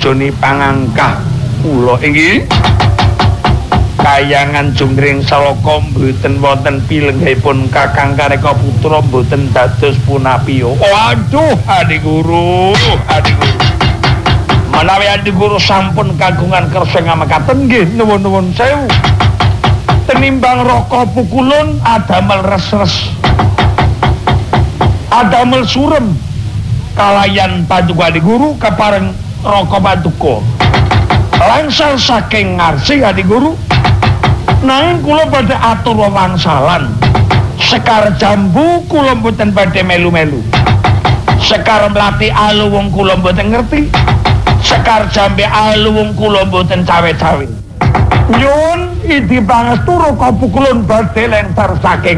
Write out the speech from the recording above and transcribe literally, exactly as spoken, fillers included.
bojone pangangkah kula inggih kayangan jungring salaka mboten wonten pilenggahipun Kakang Kareka Putra mboten dados punapiya. Waduh, Adi Guru, Adi Guru. Menawi Adi Guru sampun kagungan kersa ngamekaten nggih nuwun-nuwun sewu. Tenimbang raka pukulun adamel res-res. Adamel surem kalayan paduka Adi Guru kepareng raka paduka. Langsal saking ngarsi Adi Guru. Nanging kula badhe atur wangsalan. Sekar jambu kula mboten badhe melu-melu. Sekar mlati alu wong kula mboten ngerti. Sekar jambe alu wong kula mboten cawe-cawe. Nyuwun idi pangestu raka pukulun badhe lengser saking